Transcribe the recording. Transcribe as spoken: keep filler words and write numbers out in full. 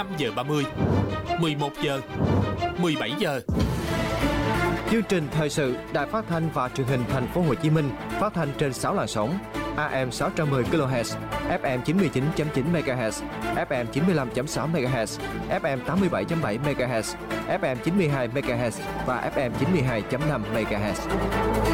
năm giờ ba mươi, mười một giờ, mười bảy giờ. Chương trình thời sự Đài Phát thanh và Truyền hình Thành phố Hồ Chí Minh phát thanh trên sáu làn sóng: a em sáu trăm mười ki lô héc, ép em chín mươi chín chấm chín mê ga héc, ép em chín mươi lăm chấm sáu mê ga héc, ép em tám mươi bảy chấm bảy mê ga héc, ép em chín mươi hai mê ga héc và ép em chín mươi hai chấm năm mê ga héc.